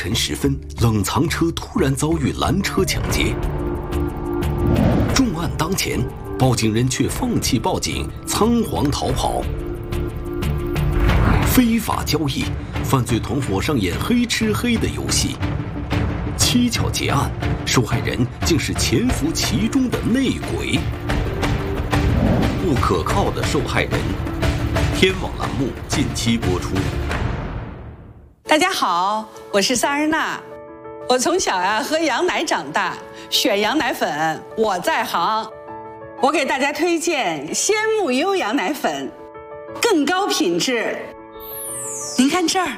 晨时分，冷藏车突然遭遇拦车抢劫。重案当前，报警人却放弃报警，仓皇逃跑。非法交易，犯罪团伙上演黑吃黑的游戏。蹊跷结案，受害人竟是潜伏其中的内鬼。不可靠的受害人，天网栏目近期播出。 大家好，我是萨日娜。我从小喝羊奶长大，选羊奶粉我在行。我给大家推荐鲜木优羊奶粉，更高品质。您看这儿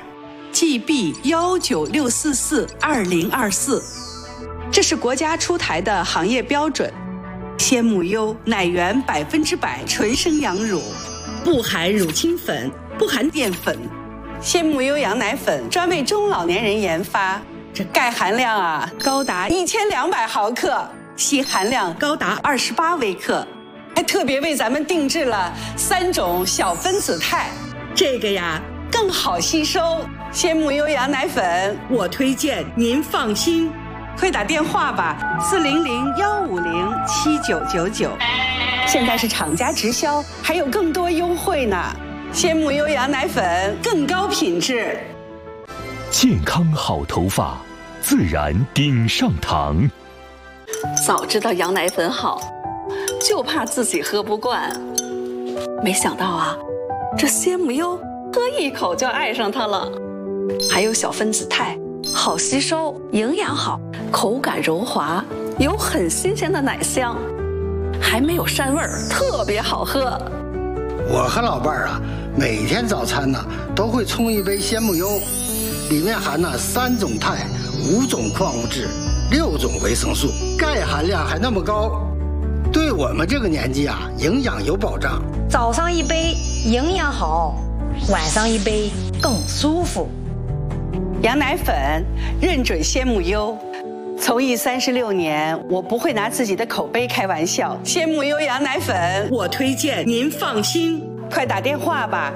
，GB196442024，这是国家出台的行业标准。鲜木优奶源100%纯生羊乳，不含乳清粉，不含淀粉。鲜木优羊奶粉专为中老年人研发，这钙含量高达1200毫克，硒含量高达28微克，还特别为咱们定制了3种小分子肽，这个更好吸收。鲜木优羊奶粉我推荐，您放心，快打电话吧，400-150-7999，现在是厂家直销，还有更多优惠呢。鲜木优羊奶粉更高品质， 健康好头发，自然顶上堂。 早知道羊奶粉好，就怕自己喝不惯。没想到这鲜木优喝一口就爱上它了。还有小分子肽，好吸收，营养好，口感柔滑，有很新鲜的奶香，还没有膻味儿，特别好喝。 我和老伴儿每天早餐都会冲一杯鲜木优，里面含3种肽、5种矿物质、6种维生素，钙含量还那么高，对我们这个年纪营养有保障。 早上一杯营养好，晚上一杯更舒服。 羊奶粉认准鲜木优。从艺36年，我不会拿自己的口碑开玩笑。鲜木优羊奶粉我推荐，您放心，快打电话吧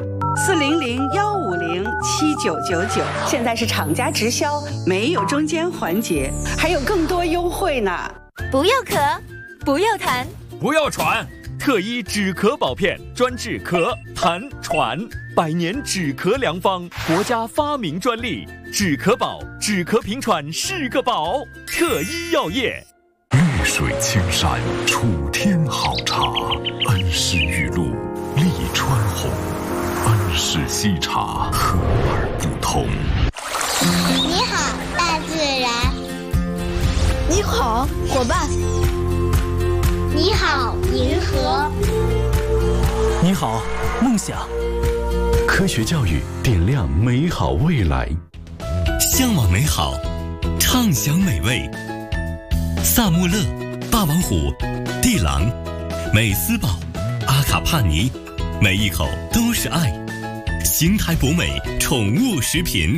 ，400-150-7999，现在是厂家直销，没有中间环节，还有更多优惠呢。 不要咳，不要痰， 不要喘，特医止咳宝片专治咳、痰、喘，100年止咳良方，国家发明专利。止咳宝，止咳平喘是个宝。特医药业， 绿水青山楚天好茶，恩施玉露利川红，恩施西茶和而不同。 你好，大自然。 你好，伙伴。 你好，银河。 你好，梦想。 科学教育点亮美好未来， 向往美好，畅享美味。萨穆勒、霸王虎、地狼、美斯宝、阿卡帕尼，每一口都是爱。邢台博美宠物食品。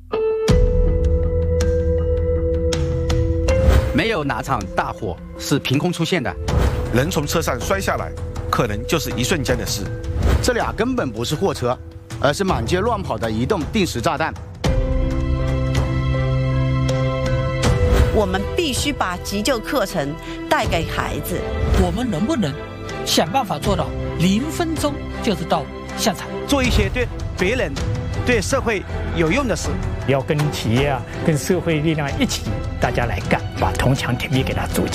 没有哪场大火是凭空出现的， 人从车上摔下来，可能就是一瞬间的事。 这俩根本不是货车，而是满街乱跑的移动定时炸弹。 我们必须把急救课程带给孩子。 我们能不能想办法做到0分钟就是到现场， 做一些对别人、对社会有用的事？ 要跟企业跟社会力量一起，大家来干，把铜墙铁壁给它筑起。